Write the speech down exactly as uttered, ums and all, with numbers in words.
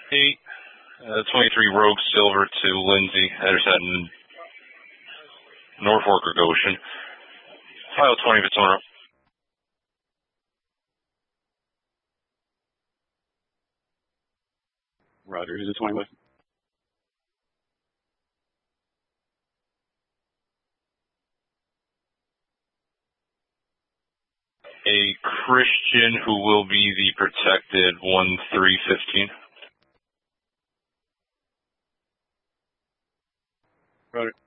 eight, uh, twenty-three Rogue Silver to Lindsay, Ederson, Norfolk or Goshen. File twenty Vittorio. Roger, who's the twenty with? A Christian who will be the protected one three fifteen. Roger.